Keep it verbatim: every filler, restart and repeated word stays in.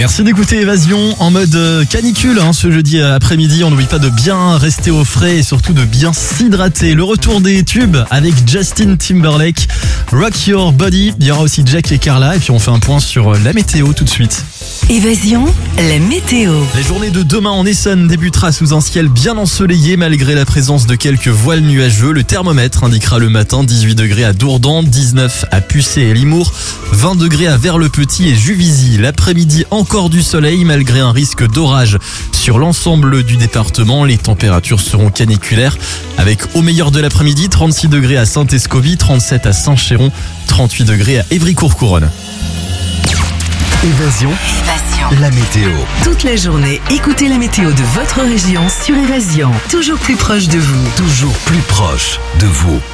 Merci d'écouter Évasion en mode euh, canicule hein, ce jeudi après-midi. On n'oublie pas de bien rester au frais et surtout de bien s'hydrater. Le retour des tubes avec Justin Timberlake, Rock Your Body. Il y aura aussi Jack et Carla et puis on fait un point sur la météo tout de suite. Évasion, la météo. La journée de demain en Essonne débutera sous un ciel bien ensoleillé malgré la présence de quelques voiles nuageux. Le thermomètre indiquera le matin dix-huit degrés à Dourdan, dix-neuf à Pucé et Limours, vingt degrés à Vers-le-Petit et Juvisy. L'après-midi encore du soleil malgré un risque d'orage sur l'ensemble du département. Les températures seront caniculaires avec au meilleur de l'après-midi trente-six degrés à Saint-Escovy, trente-sept à Saint-Chéron, trente-huit degrés à Évry-Courcouronnes. Évasion, Évasion. la météo. Toute la journée, écoutez la météo de votre région sur Évasion. Toujours plus proche de vous. Toujours plus proche de vous.